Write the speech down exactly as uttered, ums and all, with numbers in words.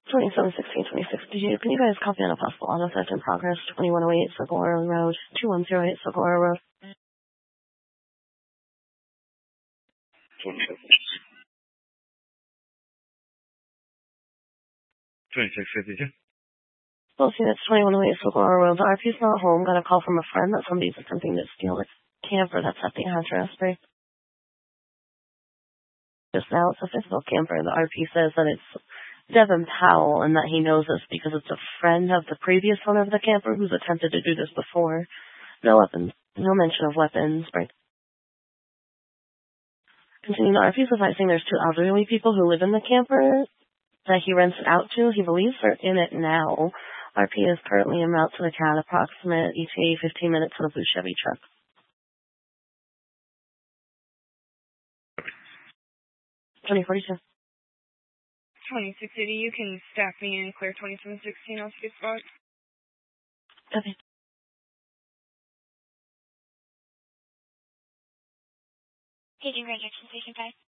twenty-seven sixteen twenty-six. Did you, can you guys copy on a possible auto theft in progress? twenty-one oh eight Circle Oil Road, two one zero eight Circle Oil Road. twenty-six fifty-two. Well, see, that's twenty-one oh eight Circle Oil Road. The R P's not home. Got a call from a friend that somebody's attempting to steal a camper that's at the address, right? Just now, it's a physical camper. The R P says that it's Devin Powell and that he knows this because it's a friend of the previous owner of the camper who's attempted to do this before. No weapons. No mention of weapons, right? Continuing, the R P is advising there's two elderly people who live in the camper that he rents it out to. He believes they're in it now. R P is currently en route to the cat, approximate E T A fifteen minutes to the blue Chevy truck. twenty forty-two. twenty-six eighty, you can stack me in, clear twenty-seven sixteen, I'll see spot. Okay. Paging Range Action Station five.